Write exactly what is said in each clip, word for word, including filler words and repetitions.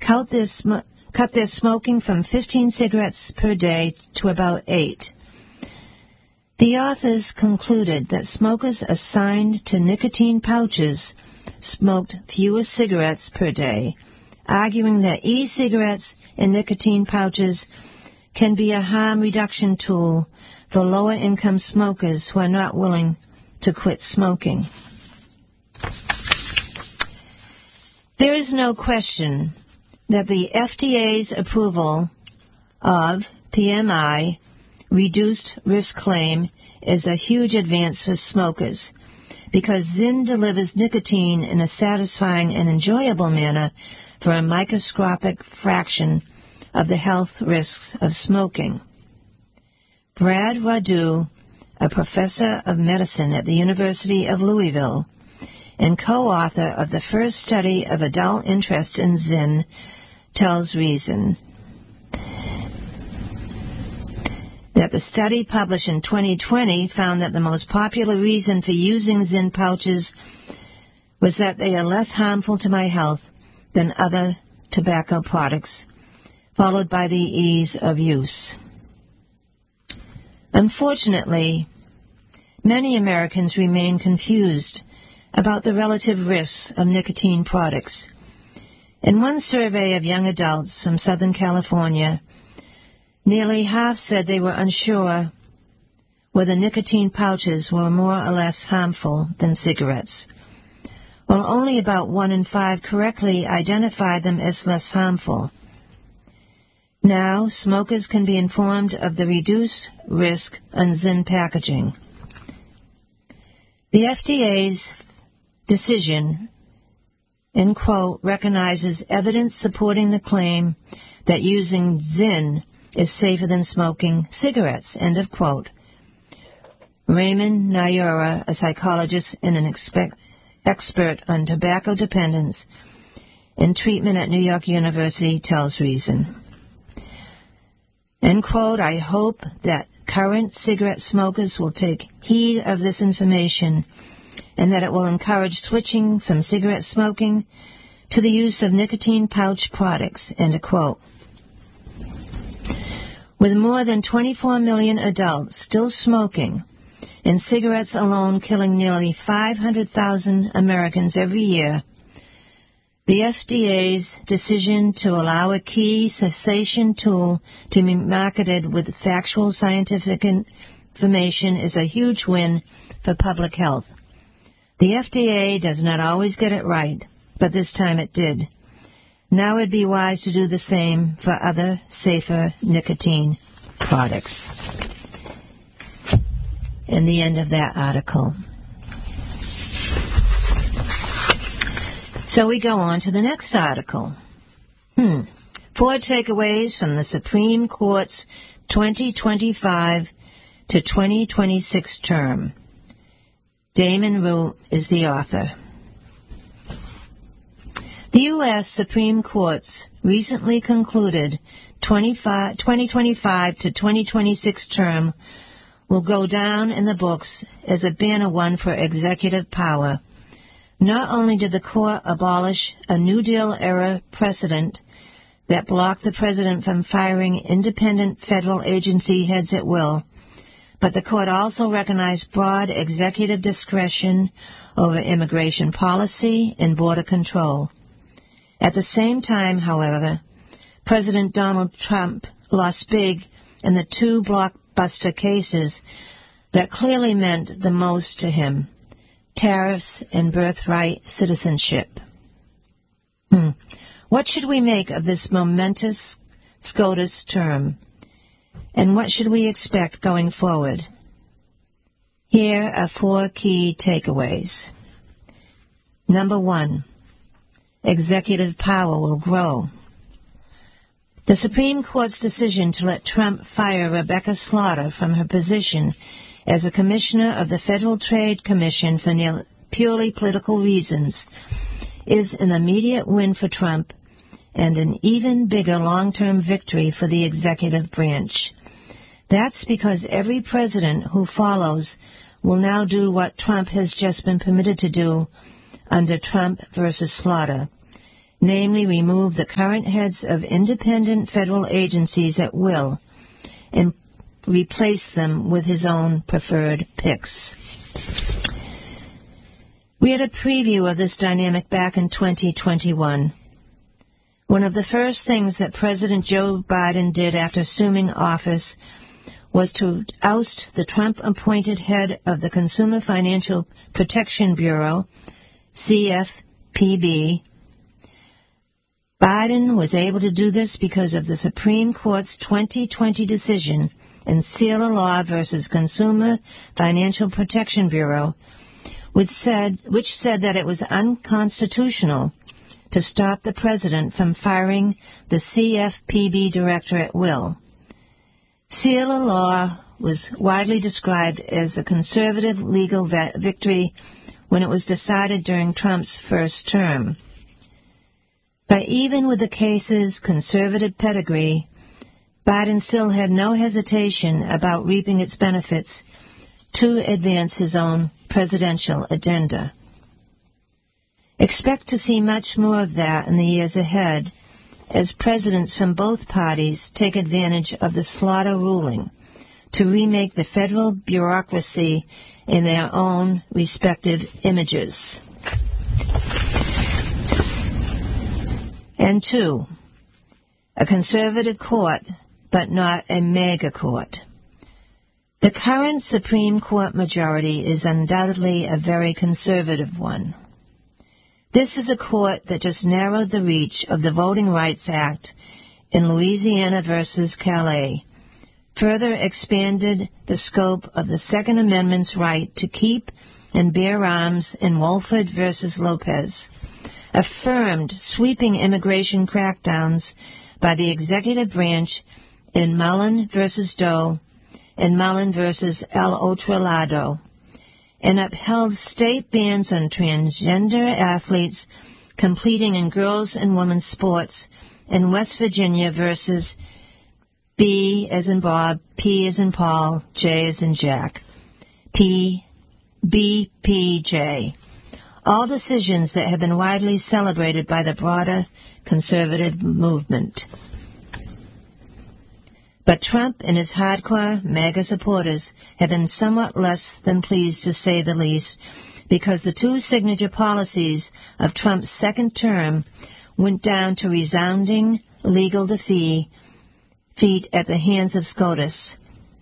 cut their, sm- cut their smoking from fifteen cigarettes per day to about eight. The authors concluded that smokers assigned to nicotine pouches smoked fewer cigarettes per day, arguing that e-cigarettes and nicotine pouches can be a harm reduction tool for lower-income smokers who are not willing to quit smoking. There is no question that the F D A's approval of P M I, reduced risk claim, is a huge advance for smokers because Zyn delivers nicotine in a satisfying and enjoyable manner for a microscopic fraction of the health risks of smoking. Brad Radu, a professor of medicine at the University of Louisville and co-author of the first study of adult interest in Zyn, tells Reason that the study published in twenty twenty found that the most popular reason for using Zyn pouches was that they are less harmful to my health than other tobacco products, followed by the ease of use. Unfortunately, many Americans remain confused about the relative risks of nicotine products. In one survey of young adults from Southern California, nearly half said they were unsure whether nicotine pouches were more or less harmful than cigarettes, while only about one in five correctly identified them as less harmful. Now, smokers can be informed of the reduced risk on Zyn packaging. The F D A's decision, in quote, recognizes evidence supporting the claim that using Zyn is safer than smoking cigarettes, end of quote. Raymond Nyura, a psychologist and an expe- expert on tobacco dependence and treatment at New York University, tells Reason. End quote, I hope that current cigarette smokers will take heed of this information and that it will encourage switching from cigarette smoking to the use of nicotine pouch products, end of quote. With more than twenty-four million adults still smoking and cigarettes alone killing nearly five hundred thousand Americans every year, the F D A's decision to allow a key cessation tool to be marketed with factual scientific information is a huge win for public health. The F D A does not always get it right, but this time it did. Now it would be wise to do the same for other, safer nicotine products. And the end of that article. So we go on to the next article. Hmm. Four takeaways from the Supreme Court's twenty twenty-five to twenty twenty-six term. Damon Root is the author. The U S Supreme Court's recently concluded twenty twenty-five to twenty twenty-six term will go down in the books as a banner one for executive power. Not only did the court abolish a New Deal-era precedent that blocked the president from firing independent federal agency heads at will, but the court also recognized broad executive discretion over immigration policy and border control. At the same time, however, President Donald Trump lost big in the two blockbuster cases that clearly meant the most to him: tariffs and birthright citizenship. Hmm. What should we make of this momentous SCOTUS term? And what should we expect going forward? Here are four key takeaways. Number one, executive power will grow. The Supreme Court's decision to let Trump fire Rebecca Slaughter from her position as a commissioner of the Federal Trade Commission for nearly purely political reasons is an immediate win for Trump and an even bigger long-term victory for the executive branch. That's because every president who follows will now do what Trump has just been permitted to do under Trump versus Slaughter, namely remove the current heads of independent federal agencies at will and replace them with his own preferred picks. We had a preview of this dynamic back in twenty twenty-one. One of the first things that President Joe Biden did after assuming office was to oust the Trump-appointed head of the Consumer Financial Protection Bureau, C F P B. Biden was able to do this because of the Supreme Court's twenty twenty decision in Sealer Law versus Consumer Financial Protection Bureau, which said, which said that it was unconstitutional to stop the president from firing the C F P B director at will. Sealer Law was widely described as a conservative legal vi- victory when it was decided during Trump's first term. But even with the case's conservative pedigree, Biden still had no hesitation about reaping its benefits to advance his own presidential agenda. Expect to see much more of that in the years ahead as presidents from both parties take advantage of the Slaughter ruling to remake the federal bureaucracy in their own respective images. And two, a conservative court, but not a mega court. The current Supreme Court majority is undoubtedly a very conservative one. This is a court that just narrowed the reach of the Voting Rights Act in Louisiana versus Calais, further expanded the scope of the Second Amendment's right to keep and bear arms in Wolford versus Lopez, affirmed sweeping immigration crackdowns by the executive branch in Mullen versus Doe and Mullen versus El Otro Lado, and upheld state bans on transgender athletes competing in girls and women's sports in West Virginia versus B as in Bob, P as in Paul, J as in Jack, P, B P J. All decisions that have been widely celebrated by the broader conservative movement. But Trump and his hardcore MAGA supporters have been somewhat less than pleased, to say the least, because the two signature policies of Trump's second term went down to resounding legal defeat at the hands of SCOTUS.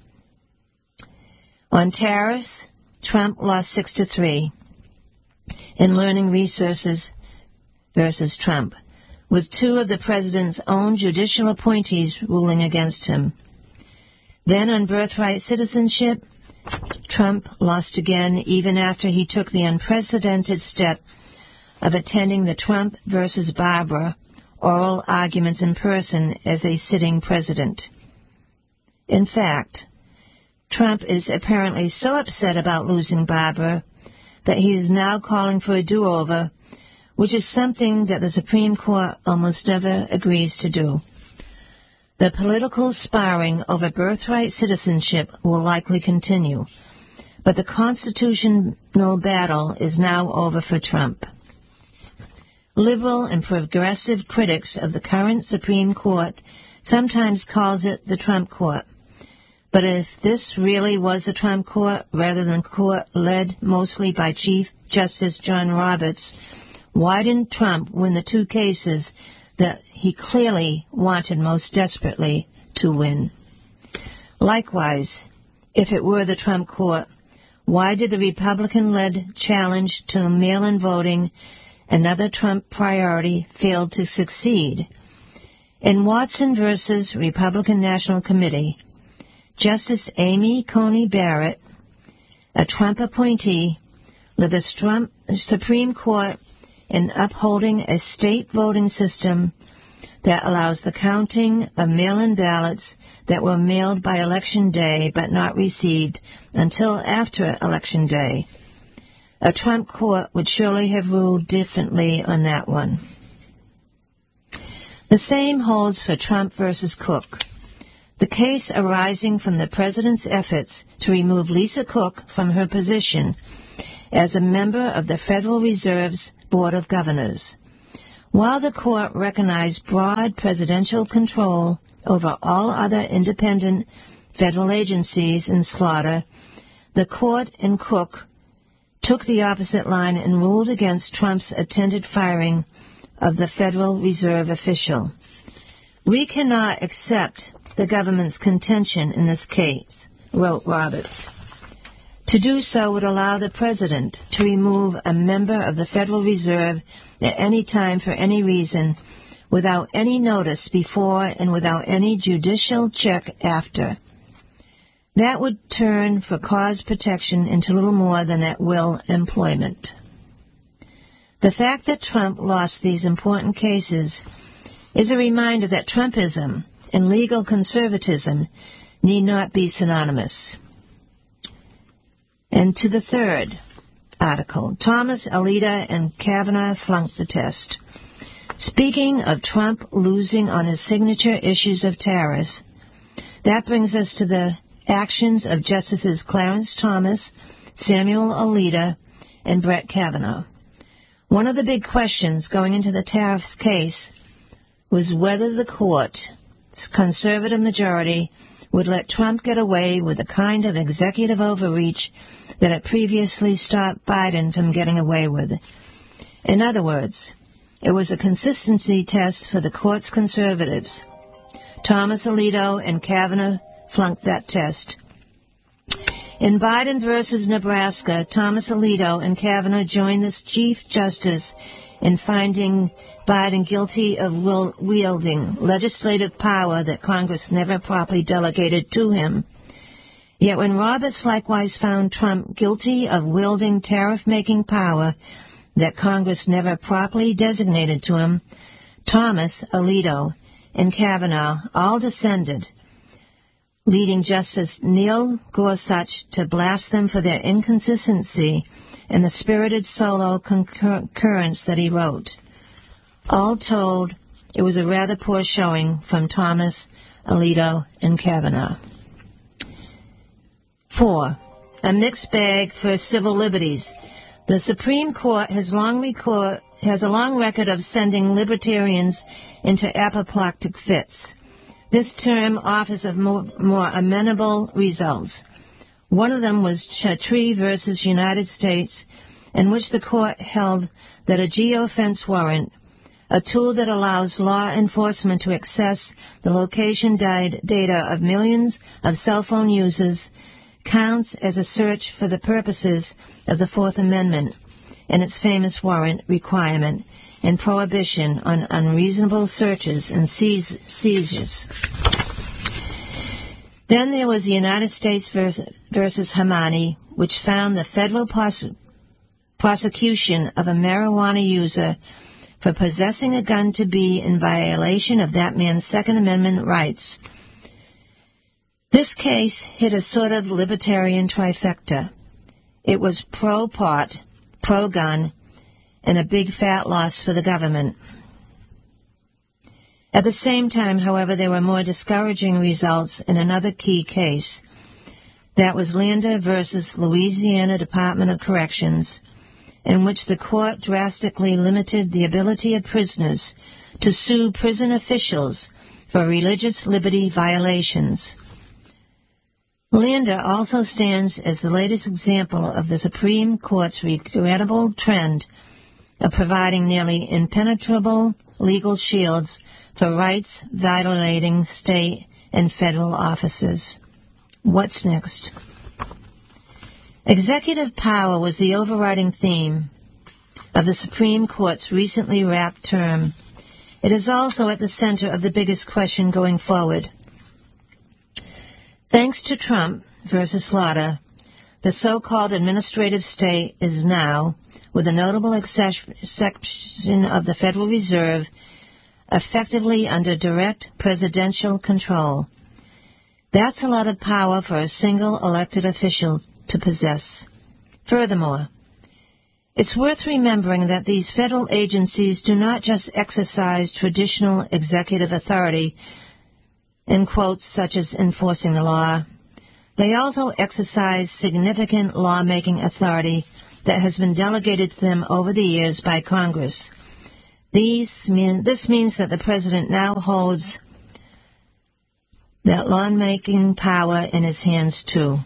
On tariffs, Trump lost six to three. In learning resources versus Trump, with two of the president's own judicial appointees ruling against him. Then on birthright citizenship, Trump lost again even after he took the unprecedented step of attending the Trump versus Barbara oral arguments in person as a sitting president. In fact, Trump is apparently so upset about losing Barbara that he is now calling for a do-over, which is something that the Supreme Court almost never agrees to do. The political sparring over birthright citizenship will likely continue, but the constitutional battle is now over for Trump. Liberal and progressive critics of the current Supreme Court sometimes calls it the Trump Court. But if this really was the Trump Court rather than court led mostly by Chief Justice John Roberts, why didn't Trump win the two cases that he clearly wanted most desperately to win? Likewise, if it were the Trump Court, why did the Republican-led challenge to mail-in voting, another Trump priority, fail to succeed? In Watson versus Republican National Committee, Justice Amy Coney Barrett, a Trump appointee, led the Trump Supreme Court in upholding a state voting system that allows the counting of mail-in ballots that were mailed by Election Day but not received until after Election Day. A Trump court would surely have ruled differently on that one. The same holds for Trump versus Cook, the case arising from the president's efforts to remove Lisa Cook from her position as a member of the Federal Reserve's Board of Governors. While the court recognized broad presidential control over all other independent federal agencies in slaughter, the court in Cook took the opposite line and ruled against Trump's attempted firing of the Federal Reserve official. "We cannot accept the government's contention in this case," wrote Roberts. "To do so would allow the president to remove a member of the Federal Reserve at any time for any reason, without any notice before and without any judicial check after. That would turn for cause protection into little more than at-will employment." The fact that Trump lost these important cases is a reminder that Trumpism and legal conservatism need not be synonymous. And to the third article, Thomas, Alito, and Kavanaugh flunked the test. Speaking of Trump losing on his signature issues of tariff, that brings us to the actions of Justices Clarence Thomas, Samuel Alito, and Brett Kavanaugh. One of the big questions going into the tariffs case was whether the court's conservative majority would let Trump get away with the kind of executive overreach that had previously stopped Biden from getting away with. In other words, it was a consistency test for the court's conservatives. Thomas, Alito, and Kavanaugh flunked that test. In Biden versus Nebraska, Thomas Alito and Kavanaugh joined the Chief Justice in finding Biden guilty of wielding legislative power that Congress never properly delegated to him. Yet when Roberts likewise found Trump guilty of wielding tariff-making power that Congress never properly designated to him, Thomas, Alito, and Kavanaugh all dissented, leading Justice Neil Gorsuch to blast them for their inconsistency and the spirited solo concurrence that he wrote. All told, it was a rather poor showing from Thomas, Alito, and Kavanaugh. Four, a mixed bag for civil liberties. The Supreme Court has long record, has a long record of sending libertarians into apoplectic fits. This term offers of more, more amenable results. One of them was Chattree versus United States, in which the court held that a geofence warrant, a tool that allows law enforcement to access the location data of millions of cell phone users, counts as a search for the purposes of the Fourth Amendment and its famous warrant requirement and prohibition on unreasonable searches and seize, seizures. Then there was the United States versus, versus Hamani, which found the federal pros- prosecution of a marijuana user for possessing a gun to be in violation of that man's Second Amendment rights. This case hit a sort of libertarian trifecta. It was pro-pot, pro-gun, and a big fat loss for the government. At the same time, however, there were more discouraging results in another key case. That was Lander versus Louisiana Department of Corrections, in which the court drastically limited the ability of prisoners to sue prison officials for religious liberty violations. Lander also stands as the latest example of the Supreme Court's regrettable trend of providing nearly impenetrable legal shields for rights violating state and federal officers. What's next? Executive power was the overriding theme of the Supreme Court's recently wrapped term. It is also at the center of the biggest question going forward. Thanks to Trump versus Slaughter, the so-called administrative state is now, with a notable exception of the Federal Reserve, effectively under direct presidential control. That's a lot of power for a single elected official to possess. Furthermore, it's worth remembering that these federal agencies do not just exercise traditional executive authority, in quotes such as enforcing the law. They also exercise significant lawmaking authority that has been delegated to them over the years by Congress. These mean, this means that the president now holds that lawmaking power in his hands too.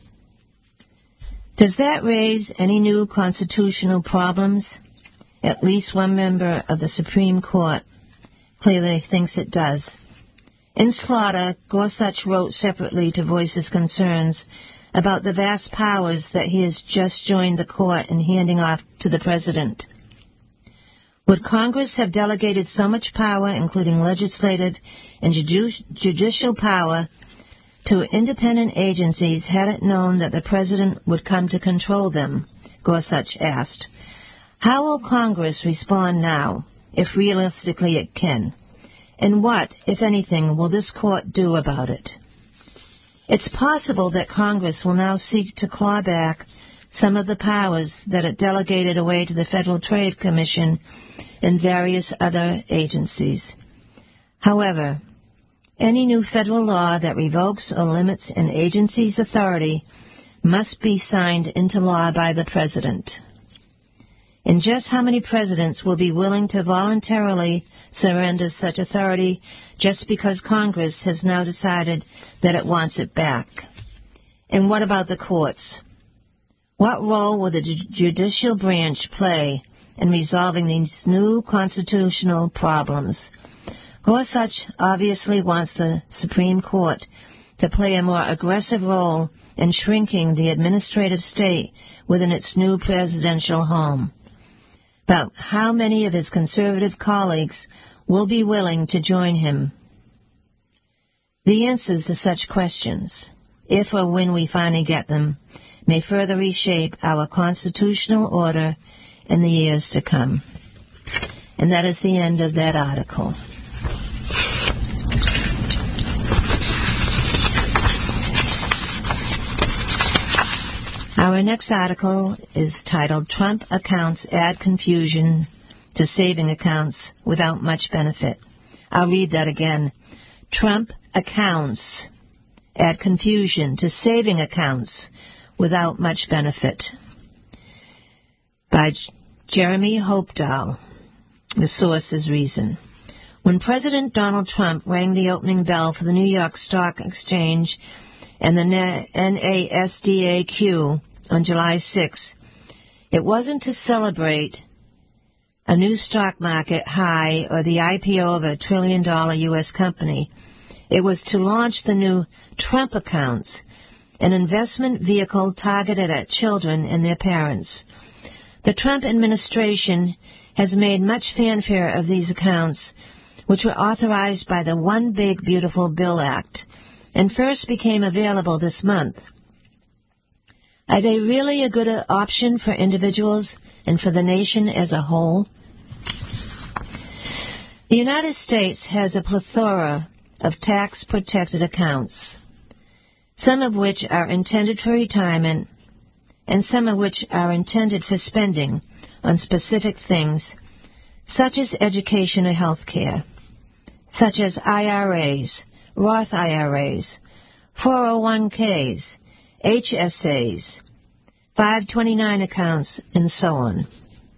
Does that raise any new constitutional problems? At least one member of the Supreme Court clearly thinks it does. In Slaughter, Gorsuch wrote separately to voice his concerns about the vast powers that he has just joined the court in handing off to the president. Would Congress have delegated so much power, including legislative and judici- judicial power, to independent agencies had it known that the president would come to control them? Gorsuch asked. How will Congress respond now, if realistically it can? And what, if anything, will this court do about it? It's possible that Congress will now seek to claw back some of the powers that it delegated away to the Federal Trade Commission and various other agencies. However, any new federal law that revokes or limits an agency's authority must be signed into law by the president. And just how many presidents will be willing to voluntarily surrender such authority just because Congress has now decided that it wants it back? And what about the courts? What role will the ju- judicial branch play in resolving these new constitutional problems? Gorsuch obviously wants the Supreme Court to play a more aggressive role in shrinking the administrative state within its new presidential home. But how many of his conservative colleagues will be willing to join him? The answers to such questions, if or when we finally get them, may further reshape our constitutional order in the years to come. And that is the end of that article. Our next article is titled, Trump Accounts Add Confusion to Saving Accounts Without Much Benefit. I'll read that again. Trump Accounts Add Confusion to Saving Accounts Without Much Benefit. By J- Jeremy Hopedahl. The source is Reason. When President Donald Trump rang the opening bell for the New York Stock Exchange and the NASDAQ on July sixth, it wasn't to celebrate a new stock market high or the I P O of a trillion-dollar U S company. It was to launch the new Trump Accounts, an investment vehicle targeted at children and their parents. The Trump administration has made much fanfare of these accounts, which were authorized by the One Big Beautiful Bill Act, and first became available this month. Are they really a good option for individuals and for the nation as a whole? The United States has a plethora of tax-protected accounts, some of which are intended for retirement and some of which are intended for spending on specific things, such as education or health care, such as I R As, Roth I R As, four oh one k's, H S As, five twenty-nine accounts, and so on.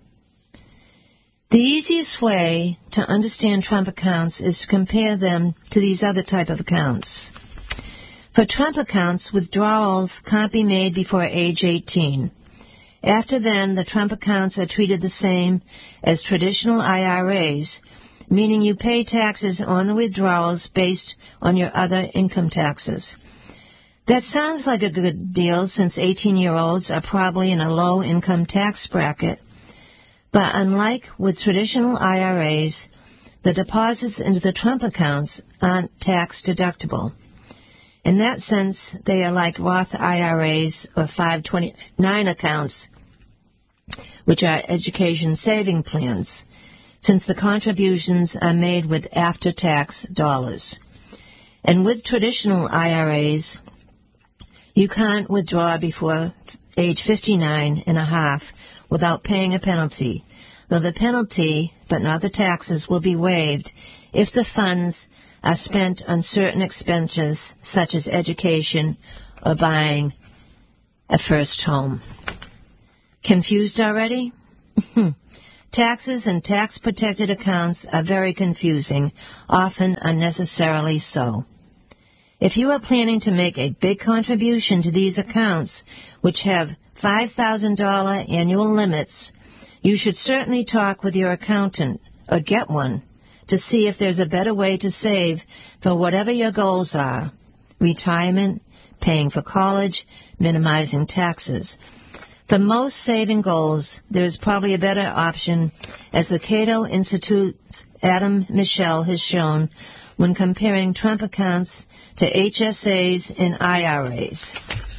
The easiest way to understand Trump accounts is to compare them to these other type of accounts. For Trump accounts, withdrawals can't be made before age eighteen. After then, the Trump accounts are treated the same as traditional I R As, meaning you pay taxes on the withdrawals based on your other income taxes. That sounds like a good deal since eighteen-year-olds are probably in a low-income tax bracket. But unlike with traditional I R As, the deposits into the Trump accounts aren't tax-deductible. In that sense, they are like Roth I R As or five twenty-nine accounts, which are education saving plans, since the contributions are made with after-tax dollars. And with traditional I R As, you can't withdraw before age fifty-nine and a half without paying a penalty, though the penalty, but not the taxes, will be waived if the funds are spent on certain expenditures such as education or buying a first home. Confused already? Taxes and tax-protected accounts are very confusing, often unnecessarily so. If you are planning to make a big contribution to these accounts, which have five thousand dollars annual limits, you should certainly talk with your accountant, or get one, to see if there's a better way to save for whatever your goals are: retirement, paying for college, minimizing taxes. For most saving goals, there is probably a better option, as the Cato Institute's Adam Michel has shown when comparing Trump accounts to H S As and I R As.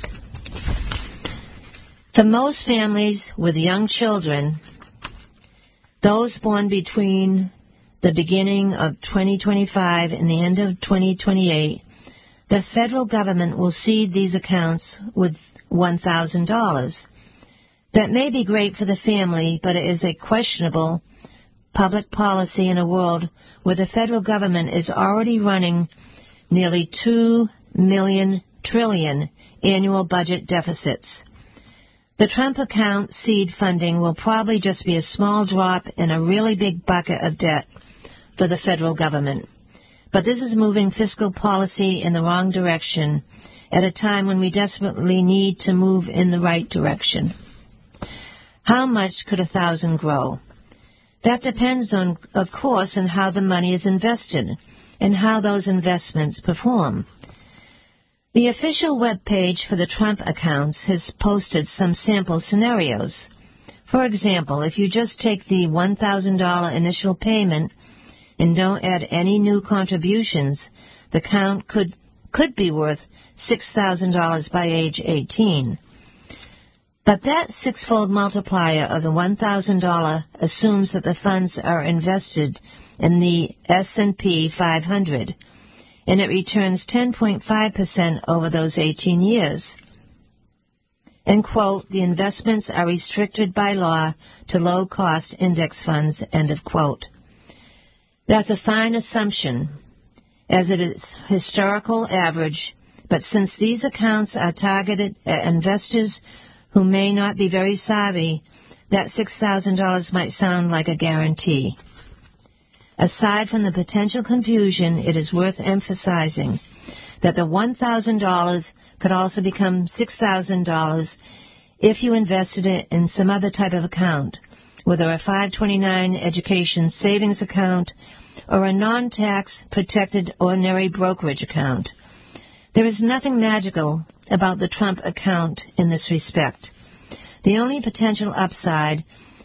For most families with young children, those born between the beginning of twenty twenty-five and the end of twenty twenty-eight, the federal government will seed these accounts with one thousand dollars. That may be great for the family, but it is a questionable public policy in a world where the federal government is already running nearly two million trillion annual budget deficits. The Trump account seed funding will probably just be a small drop in a really big bucket of debt for the federal government. But this is moving fiscal policy in the wrong direction at a time when we desperately need to move in the right direction. How much could a thousand grow? That depends on, of course, on how the money is invested and how those investments perform. The official web page for the Trump accounts has posted some sample scenarios. For example, if you just take the one thousand dollars initial payment and don't add any new contributions, the account could could be worth six thousand dollars by age eighteen. But that six-fold multiplier of the one thousand dollars assumes that the funds are invested in the S and P five hundred, and it returns ten point five percent over those eighteen years. And, quote, the investments are restricted by law to low-cost index funds, end of quote. That's a fine assumption, as it is historical average, but since these accounts are targeted at investors who may not be very savvy, that six thousand dollars might sound like a guarantee. Aside from the potential confusion, it is worth emphasizing that the one thousand dollars could also become six thousand dollars if you invested it in some other type of account, whether a five twenty-nine education savings account or a non-tax protected ordinary brokerage account. There is nothing magical about the Trump account in this respect. The only potential upside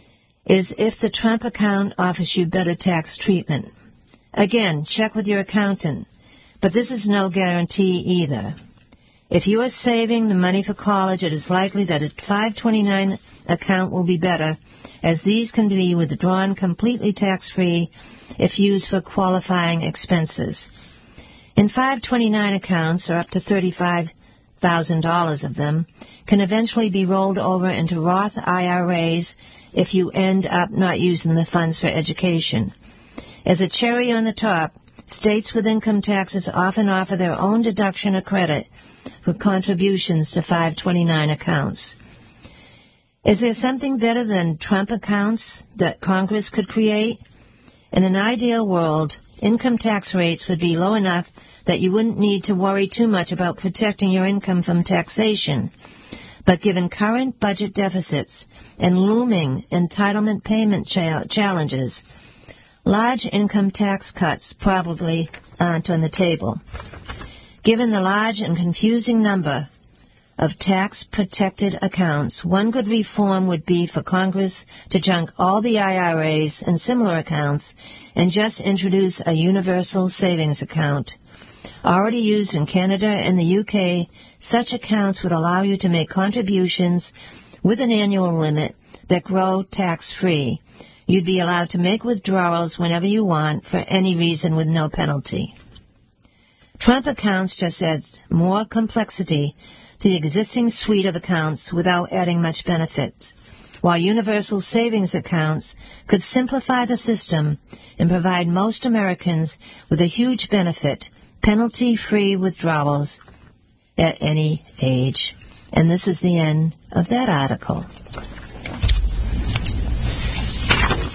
is if the Trump account offers you better tax treatment. Again, check with your accountant, but this is no guarantee either. If you are saving the money for college, it is likely that a five twenty-nine account will be better, as these can be withdrawn completely tax-free if used for qualifying expenses. And five twenty-nine accounts, or up to thirty-five thousand dollars of them, can eventually be rolled over into Roth I R As if you end up not using the funds for education. As a cherry on the top, states with income taxes often offer their own deduction or credit for contributions to five twenty-nine accounts. Is there something better than Trump accounts that Congress could create? In an ideal world, income tax rates would be low enough that you wouldn't need to worry too much about protecting your income from taxation. But given current budget deficits and looming entitlement payment cha- challenges, large income tax cuts probably aren't on the table. Given the large and confusing number of tax-protected accounts, one good reform would be for Congress to junk all the I R As and similar accounts and just introduce a universal savings account. Already used in Canada and the U K, such accounts would allow you to make contributions with an annual limit that grow tax-free. You'd be allowed to make withdrawals whenever you want for any reason with no penalty. Trump accounts just adds more complexity to the existing suite of accounts without adding much benefit, while universal savings accounts could simplify the system and provide most Americans with a huge benefit, penalty-free withdrawals at any age. And this is the end of that article.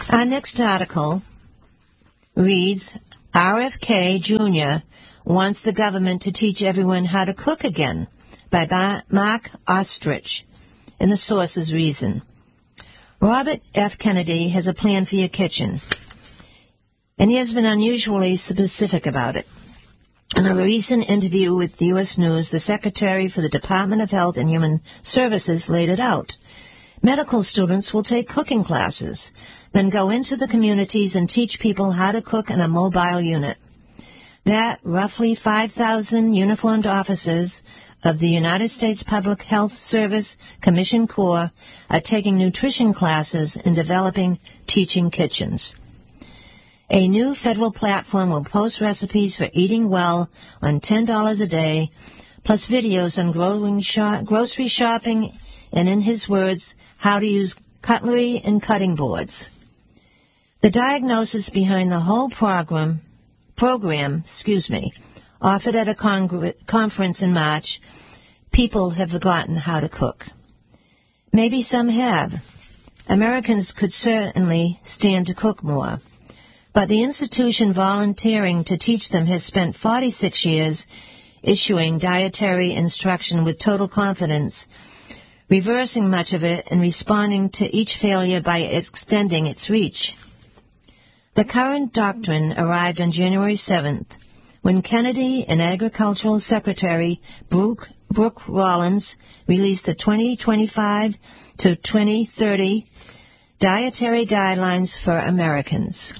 Our next article reads, R F K Junior wants the government to teach everyone how to cook again, by ba- Mark Ostrich, and the source is Reason. Robert F. Kennedy has a plan for your kitchen, and he has been unusually specific about it. In a recent interview with U S News, the Secretary for the Department of Health and Human Services laid it out. Medical students will take cooking classes, then go into the communities and teach people how to cook in a mobile unit. That roughly five thousand uniformed officers of the United States Public Health Service Commission Corps are taking nutrition classes and developing teaching kitchens. A new federal platform will post recipes for eating well on ten dollars a day, plus videos on growing shop, grocery shopping and, in his words, how to use cutlery and cutting boards. The diagnosis behind the whole program, program, excuse me, offered at a congr- conference in March, people have forgotten how to cook. Maybe some have. Americans could certainly stand to cook more. But the institution volunteering to teach them has spent forty-six years issuing dietary instruction with total confidence, reversing much of it and responding to each failure by extending its reach. The current doctrine arrived on January seventh, when Kennedy and Agricultural Secretary Brooke, Brooke Rollins released the twenty twenty-five to twenty thirty Dietary Guidelines for Americans.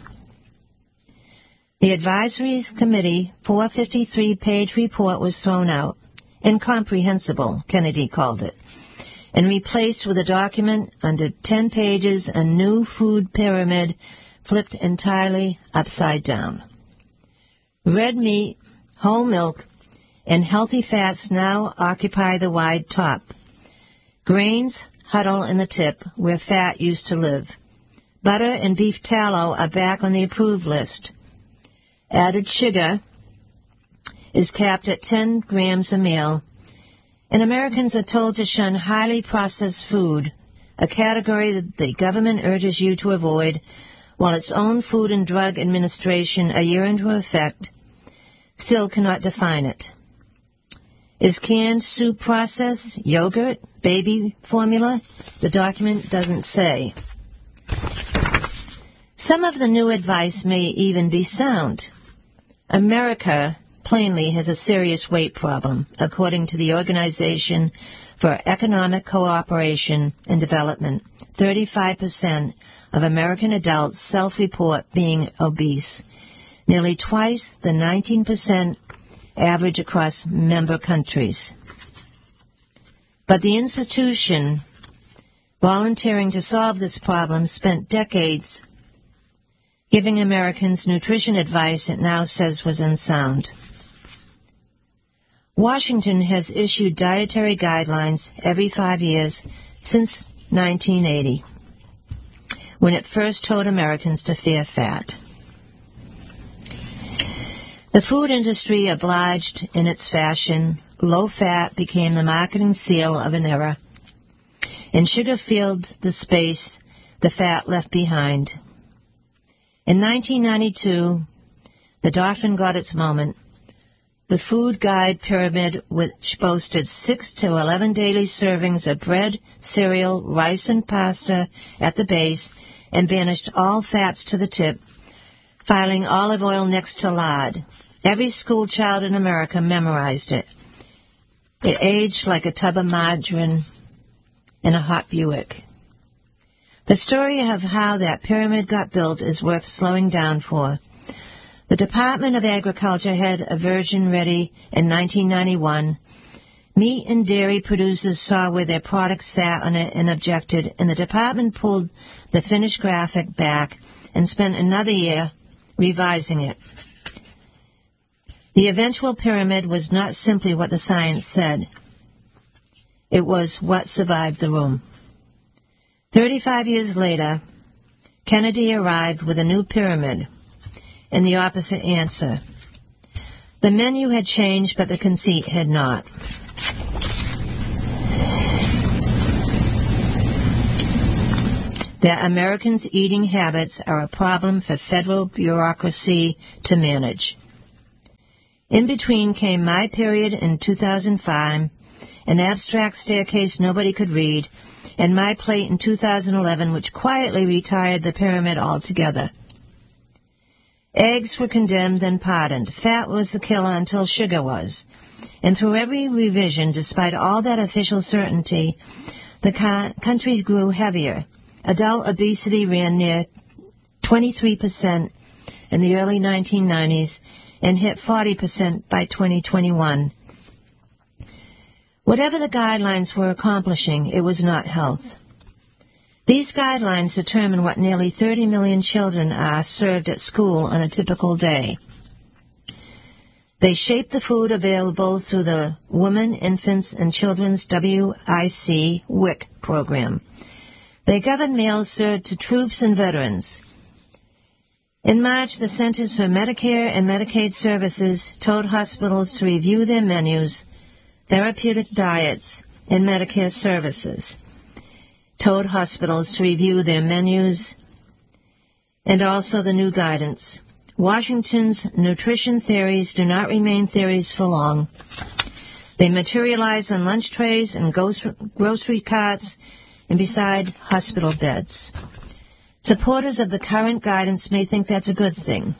The Advisory Committee four hundred fifty-three page report was thrown out, incomprehensible, Kennedy called it, and replaced with a document under ten pages, a new food pyramid flipped entirely upside down. Red meat, whole milk, and healthy fats now occupy the wide top. Grains huddle in the tip where fat used to live. Butter and beef tallow are back on the approved list. Added sugar is capped at ten grams a meal, and Americans are told to shun highly processed food, a category that the government urges you to avoid, while its own Food and Drug Administration, a year into effect, still cannot define it. Is canned soup processed, yogurt, baby formula? The document doesn't say. Some of the new advice may even be sound. America plainly has a serious weight problem, according to the Organization for Economic Cooperation and Development. thirty-five percent of American adults self-report being obese, nearly twice the nineteen percent average across member countries. But the institution volunteering to solve this problem spent decades giving Americans nutrition advice it now says was unsound. Washington has issued dietary guidelines every five years since nineteen eighty, when it first told Americans to fear fat. The food industry obliged in its fashion. Low fat became the marketing seal of an era, and sugar filled the space the fat left behind. In nineteen ninety-two, the doctrine got its moment. The food guide pyramid, which boasted six to eleven daily servings of bread, cereal, rice, and pasta at the base, and banished all fats to the tip, filing olive oil next to lard. Every school child in America memorized it. It aged like a tub of margarine in a hot Buick. The story of how that pyramid got built is worth slowing down for. The Department of Agriculture had a version ready in nineteen ninety-one. Meat and dairy producers saw where their products sat on it and objected, and the department pulled the finished graphic back and spent another year revising it. The eventual pyramid was not simply what the science said. It was what survived the room. Thirty-five years later, Kennedy arrived with a new pyramid and the opposite answer. The menu had changed, but the conceit had not. that Americans' eating habits are a problem for federal bureaucracy to manage. In between came my period in two thousand five, an abstract staircase nobody could read, and my plate in two thousand eleven, which quietly retired the pyramid altogether. Eggs were condemned and pardoned. Fat was the killer until sugar was. And through every revision, despite all that official certainty, the co- country grew heavier. Adult obesity ran near twenty-three percent in the early nineteen nineties and hit forty percent by twenty twenty-one. Whatever the guidelines were accomplishing, it was not health. These guidelines determine what nearly thirty million children are served at school on a typical day. They shape the food available through the Women, Infants, and Children's W I C W I C program. They govern meals served to troops and veterans. In March, the Centers for Medicare and Medicaid Services told hospitals to review their menus, therapeutic diets, and Medicare services. Told hospitals to review their menus and also the new guidance. Washington's nutrition theories do not remain theories for long. They materialize on lunch trays and grocery carts and beside hospital beds. Supporters of the current guidance may think that's a good thing.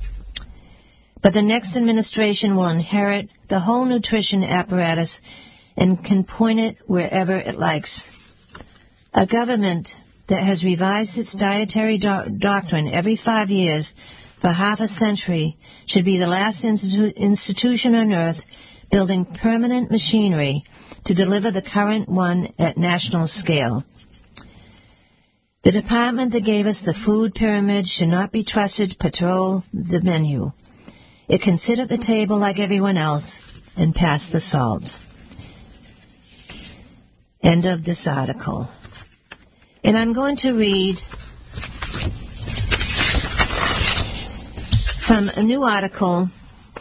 But the next administration will inherit the whole nutrition apparatus and can point it wherever it likes. A government that has revised its dietary do- doctrine every five years for half a century should be the last institu- institution on earth building permanent machinery to deliver the current one at national scale. The department that gave us the food pyramid should not be trusted to patrol the menu. It can sit at the table like everyone else and pass the salt. End of this article. And I'm going to read from a new article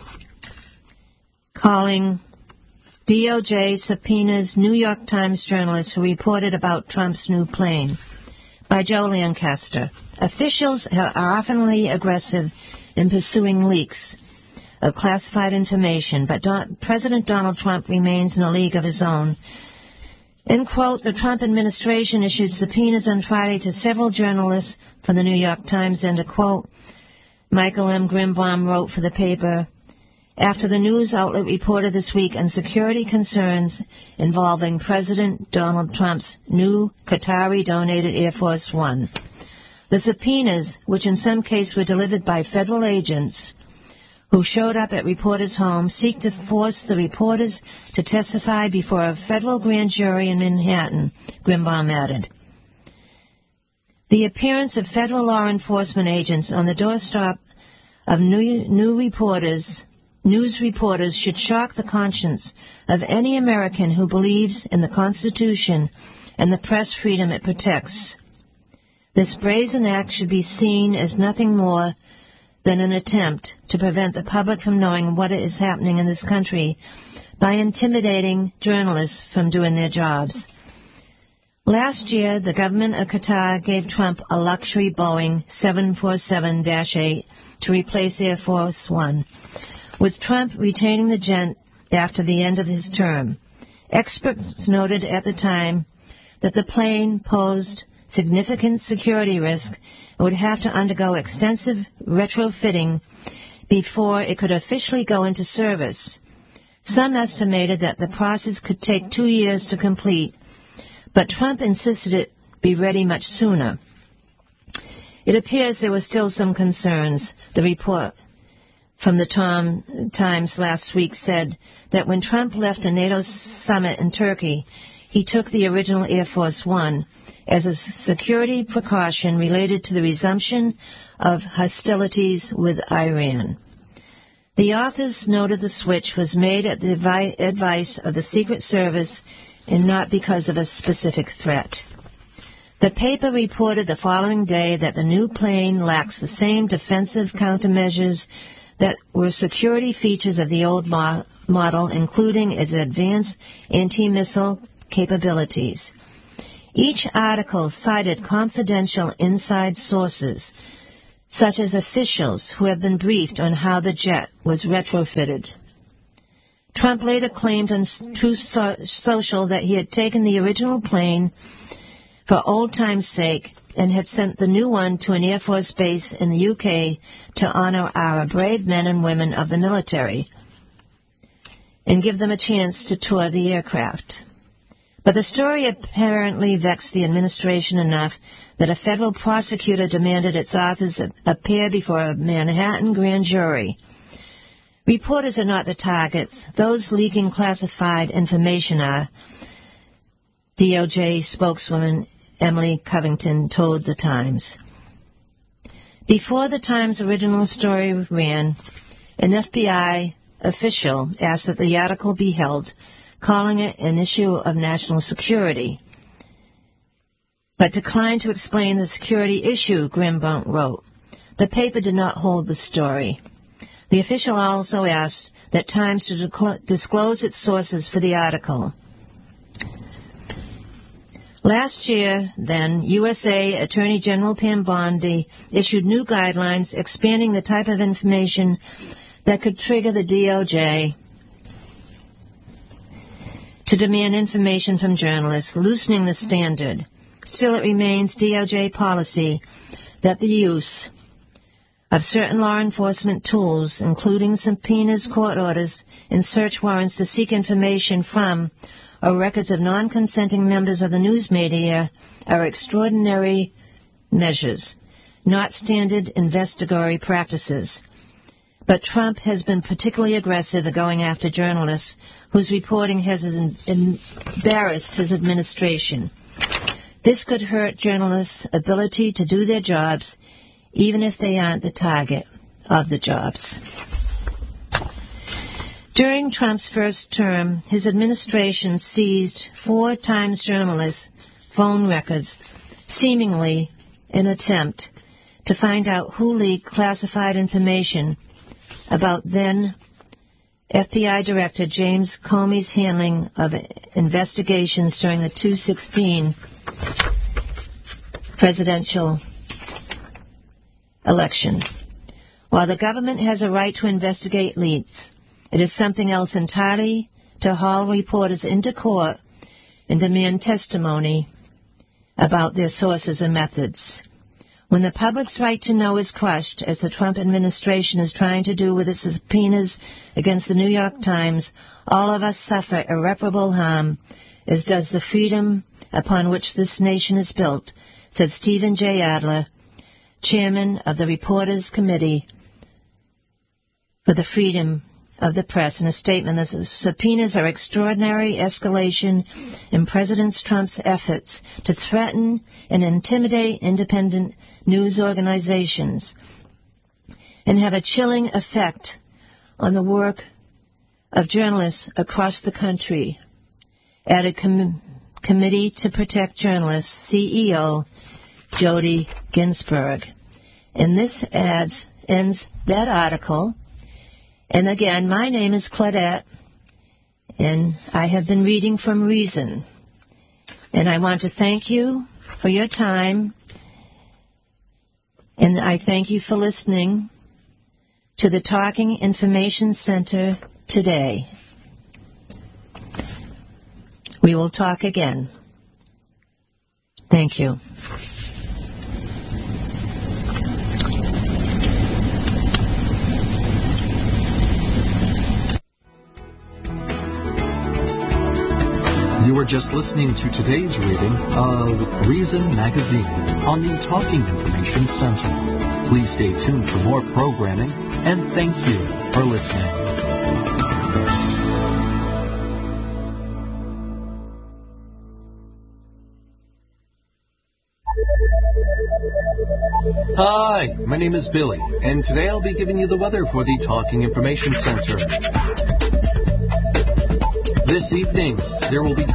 calling D O J subpoenas New York Times journalists who reported about Trump's new plane by Joe Lancaster. Officials are oftenly aggressive in pursuing leaks of classified information, but Don- President Donald Trump remains in a league of his own. In quote, the Trump administration issued subpoenas on Friday to several journalists from the New York Times, end of quote. Michael M. Grimbaum wrote for the paper, after the news outlet reported this week on security concerns involving President Donald Trump's new Qatari-donated Air Force One. The subpoenas, which in some cases were delivered by federal agents who showed up at reporters' homes, seek to force the reporters to testify before a federal grand jury in Manhattan, Grimbaum added. The appearance of federal law enforcement agents on the doorstep of new, new reporters, news reporters should shock the conscience of any American who believes in the Constitution and the press freedom it protects. This brazen act should be seen as nothing more than an attempt to prevent the public from knowing what is happening in this country by intimidating journalists from doing their jobs. Last year, the government of Qatar gave Trump a luxury Boeing seven forty-seven dash eight to replace Air Force One, with Trump retaining the jet after the end of his term. Experts noted at the time that the plane posed significant security risk and would have to undergo extensive retrofitting before it could officially go into service. Some estimated that the process could take two years to complete, but Trump insisted it be ready much sooner. It appears there were still some concerns. The report from the Tom Times last week said that when Trump left a NATO summit in Turkey, he took the original Air Force One as a security precaution related to the resumption of hostilities with Iran. The authors noted the switch was made at the advice of the Secret Service and not because of a specific threat. The paper reported the following day that the new plane lacks the same defensive countermeasures that were security features of the old mo- model, including its advanced anti-missile capabilities. Each article cited confidential inside sources, such as officials who had been briefed on how the jet was retrofitted. Trump later claimed on Truth Social that he had taken the original plane for old time's sake and had sent the new one to an Air Force base in the U K to honor our brave men and women of the military and give them a chance to tour the aircraft. But the story apparently vexed the administration enough that a federal prosecutor demanded its authors appear before a Manhattan grand jury. Reporters are not the targets. Those leaking classified information are, D O J spokeswoman Emily Covington told The Times. Before The Times' original story ran, an F B I official asked that the article be held, calling it an issue of national security, but declined to explain the security issue, Grimbaum wrote. The paper did not hold the story. The official also asked that Times to disclo- disclose its sources for the article. Last year, then, U S A Attorney General Pam Bondi issued new guidelines expanding the type of information that could trigger the D O J to demand information from journalists, loosening the standard. Still, it remains D O J policy that the use of certain law enforcement tools, including subpoenas, court orders, and search warrants to seek information from or records of non-consenting members of the news media, are extraordinary measures, not standard investigatory practices. But Trump has been particularly aggressive at going after journalists whose reporting has embarrassed his administration. This could hurt journalists' ability to do their jobs, even if they aren't the target of the jobs. During Trump's first term, his administration seized four Times journalists' phone records, seemingly in an attempt to find out who leaked classified information about then F B I Director James Comey's handling of investigations during the two sixteen presidential election. While the government has a right to investigate leaks, it is something else entirely to haul reporters into court and demand testimony about their sources and methods. When the public's right to know is crushed, as the Trump administration is trying to do with its subpoenas against the New York Times, all of us suffer irreparable harm, as does the freedom upon which this nation is built, said Stephen J. Adler, chairman of the Reporters Committee for the Freedom of the Press, in a statement that the subpoenas are extraordinary escalation in President Trump's efforts to threaten and intimidate independent news organizations and have a chilling effect on the work of journalists across the country, added com- Committee to Protect Journalists C E O Jody Ginsburg. And this adds ends that article. And again, my name is Claudette, and I have been reading from Reason. And I want to thank you for your time, and I thank you for listening to the Talking Information Center today. We will talk again. Thank you. You were just listening to today's reading of Reason Magazine on the Talking Information Center. Please stay tuned for more programming, and thank you for listening. Hi, my name is Billy, and today I'll be giving you the weather for the Talking Information Center. This evening, there will be